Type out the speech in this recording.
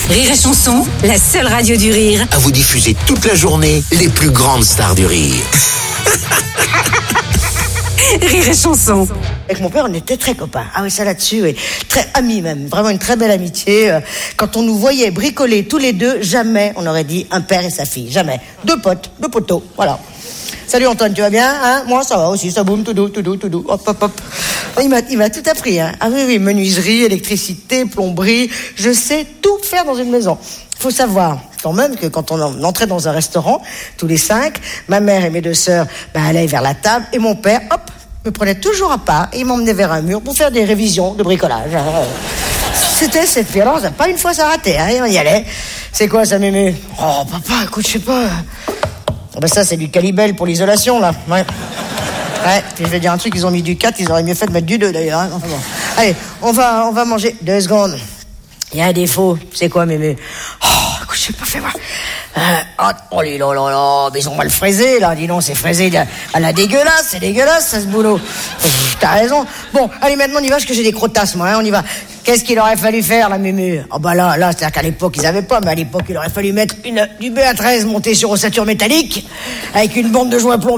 Rire et Chanson, la seule radio du rire. À vous diffuser toute la journée les plus grandes stars du rire. Rire et Chanson. Avec mon père, on était très copains. Ah oui, ça là-dessus, oui. Très amis même. Vraiment une très belle amitié. Quand on nous voyait bricoler tous les deux, jamais on aurait dit un père et sa fille. Jamais. Deux potes, deux poteaux. Voilà. Salut Antoine, tu vas bien, hein? Moi, ça va aussi, ça boum, tout doux. Hop, hop, hop. Il m'a tout appris, hein. Ah oui, menuiserie, électricité, plomberie. Je sais tout faire dans une maison. Faut savoir quand même que quand on entrait dans un restaurant, tous les 5, ma mère et mes 2 sœurs, allaient vers la table et mon père, hop, me prenait toujours à part et il m'emmenait vers un mur pour faire des révisions de bricolage. C'était cette violence, pas une fois ça ratait, hein, on y allait. C'est quoi ça, mémé? Oh, papa, écoute, je sais pas. Ça, c'est du Calibel pour l'isolation, là. Ouais, puis je vais dire un truc, ils ont mis du 4, ils auraient mieux fait de mettre du 2, d'ailleurs. Hein. Enfin, bon. Allez, on va manger. 2 secondes. Il y a un défaut. C'est quoi, mémé? Oh, écoute, je sais pas, fais voir. Oh là, mais ils ont mal fraisé, là. Dis donc, c'est fraisé. Elle a dégueulasse, c'est dégueulasse, ça, ce boulot. T'as raison. Bon, allez, maintenant, on y va, parce que j'ai des crottasses, moi, hein, on y va. Qu'est-ce qu'il aurait fallu faire, la mémé? Oh, là, c'est-à-dire qu'à l'époque, ils avaient pas, mais à l'époque, il aurait fallu mettre du BA13 monté sur ossature métallique, avec une bande de joints plombés.